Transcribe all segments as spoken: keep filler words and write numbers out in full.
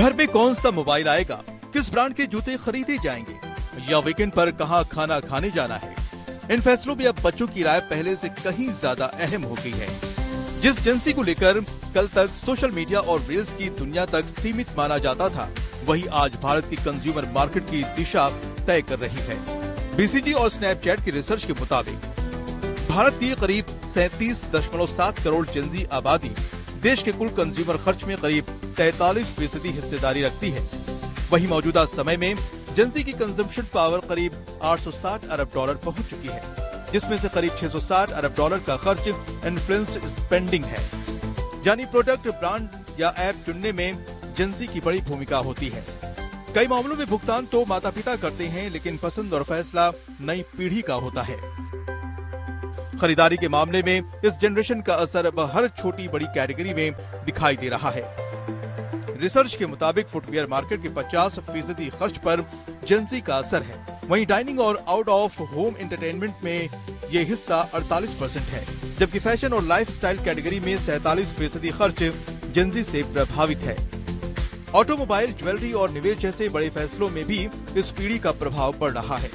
घर में कौन सा मोबाइल आएगा, किस ब्रांड के जूते खरीदे जाएंगे या वीकेंड पर कहां खाना खाने जाना है, इन फैसलों में अब बच्चों की राय पहले से कहीं ज्यादा अहम हो गई है। जिस जेंसी को लेकर कल तक सोशल मीडिया और रील्स की दुनिया तक सीमित माना जाता था, वही आज भारत की कंज्यूमर मार्केट की दिशा तय कर रही है। बीसीजी और स्नैपचैट की रिसर्च के मुताबिक भारत की करीब सैंतीस दशमलव सात करोड़ जेंजी आबादी देश के कुल कंज्यूमर खर्च में करीब तैतालीस फीसदी हिस्सेदारी रखती है। वही मौजूदा समय में जेंजी की कंजम्पशन पावर करीब आठ सौ साठ अरब डॉलर पहुंच चुकी है, जिसमें से करीब छह सौ साठ अरब डॉलर का खर्च इन्फ्लुएंस्ड स्पेंडिंग है। यानी प्रोडक्ट, ब्रांड या ऐप चुनने में जेंजी की बड़ी भूमिका होती है। कई मामलों में भुगतान तो माता पिता करते हैं, लेकिन पसंद और फैसला नई पीढ़ी का होता है। खरीदारी के मामले में इस जनरेशन का असर अब हर छोटी बड़ी कैटेगरी में दिखाई दे रहा है। रिसर्च के मुताबिक फुटवियर मार्केट के पचास फीसदी खर्च पर जेंजी का असर है। वहीं डाइनिंग और आउट ऑफ होम एंटरटेनमेंट में ये हिस्सा अड़तालीस परसेंट है, जबकि फैशन और लाइफस्टाइल कैटेगरी में सैंतालीस फीसदी खर्च जेंजी से प्रभावित है। ऑटोमोबाइल, ज्वेलरी और निवेश जैसे बड़े फैसलों में भी इस पीढ़ी का प्रभाव पड़ रहा है।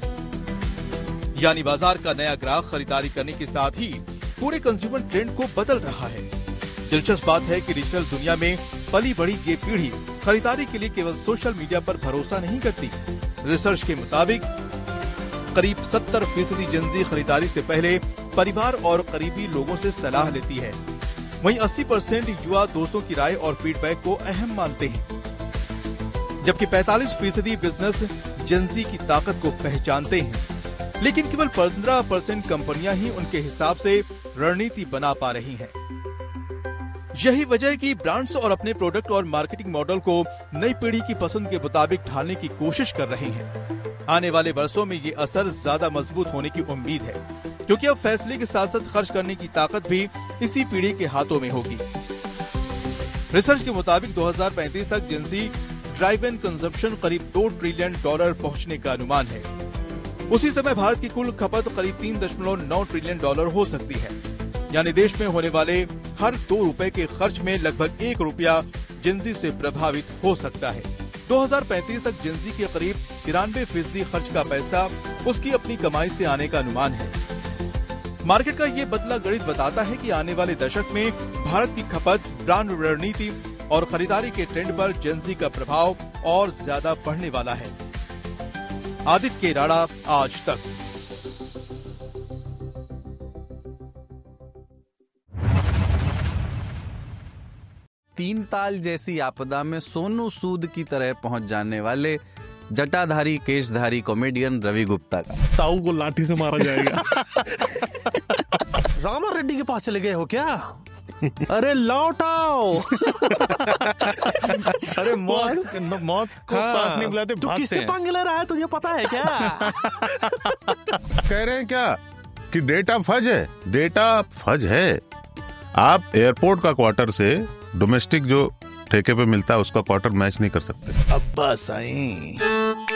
यानी बाजार का नया ग्राहक खरीदारी करने के साथ ही पूरे कंज्यूमर ट्रेंड को बदल रहा है। दिलचस्प बात है कि डिजिटल दुनिया में पली बड़ी ये पीढ़ी खरीदारी के लिए केवल सोशल मीडिया पर भरोसा नहीं करती। रिसर्च के मुताबिक करीब सत्तर फीसदी जेंजी खरीदारी से पहले परिवार और करीबी लोगों से सलाह लेती है। वहीं अस्सी परसेंट युवा दोस्तों की राय और फीडबैक को अहम मानते हैं, जबकि पैंतालीस फीसदी बिजनेस जेंजी की ताकत को पहचानते हैं। लेकिन केवल पंद्रह परसेंट कंपनियां ही उनके हिसाब से रणनीति बना पा रही हैं। यही वजह है कि ब्रांड्स और अपने प्रोडक्ट और मार्केटिंग मॉडल को नई पीढ़ी की पसंद के मुताबिक ढालने की कोशिश कर रहे हैं। आने वाले वर्षों में ये असर ज्यादा मजबूत होने की उम्मीद है, क्योंकि अब फैसले के साथ साथ खर्च करने की ताकत भी इसी पीढ़ी के हाथों में होगी। रिसर्च के मुताबिक दो हज़ार पैंतीस तक जेंजी ड्राइव इन कंजम्पशन करीब दो ट्रिलियन डॉलर पहुंचने का अनुमान है। उसी समय भारत की कुल खपत करीब तीन दशमलव नौ ट्रिलियन डॉलर हो सकती है। यानी देश में होने वाले हर दो रुपए के खर्च में लगभग एक रुपया जेंजी से प्रभावित हो सकता है। दो हज़ार पैंतीस तक जेंजी के करीब तिरानवे फीसदी खर्च का पैसा उसकी अपनी कमाई से आने का अनुमान है। मार्केट का ये बदला गणित बताता है कि आने वाले दशक में भारत की खपत, ब्रांड रणनीति और खरीदारी के ट्रेंड पर जेंजी का प्रभाव और ज्यादा बढ़ने वाला है। आदित्य केराड़ा, आज तक। तीन ताल जैसी आपदा में सोनू सूद की तरह पहुंच जाने वाले जटाधारी केशधारी कॉमेडियन रवि गुप्ता का ताऊ को लाठी से मारा जाएगा। रामा रेड्डी के पास चले गए हो क्या? अरे लौट आओ। अरे मौत मौत को हाँ, पास नहीं बुलाते, तू किससे पंगे ले रहा है, तुझे पता है क्या? कह रहे हैं क्या कि डेटा फज है? डेटा फज है। आप एयरपोर्ट का क्वार्टर से डोमेस्टिक जो ठेके पे मिलता है उसका क्वार्टर मैच नहीं कर सकते। अब्बा साईं।